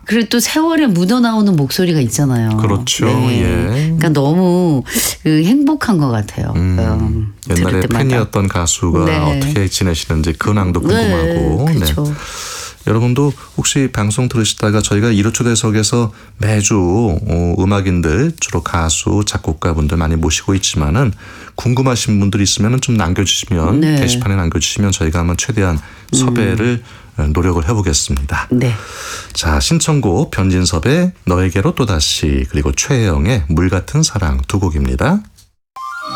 그리고 또 세월에 묻어나오는 목소리가 있잖아요. 그렇죠. 네. 예. 그러니까 너무 행복한 것 같아요. 옛날에 들을 때마다. 팬이었던 가수가 네. 어떻게 지내시는지 근황도 궁금하고. 네, 그렇죠. 네. 여러분도 혹시 방송 들으시다가 저희가 1호 초대석에서 매주 음악인들, 주로 가수, 작곡가분들 많이 모시고 있지만은 궁금하신 분들 있으면 좀 남겨주시면 네. 게시판에 남겨주시면 저희가 한번 최대한 섭외를 노력을 해보겠습니다. 네. 자, 신청곡 변진섭의 너에게로 또다시 그리고 최혜영의 물 같은 사랑 두 곡입니다.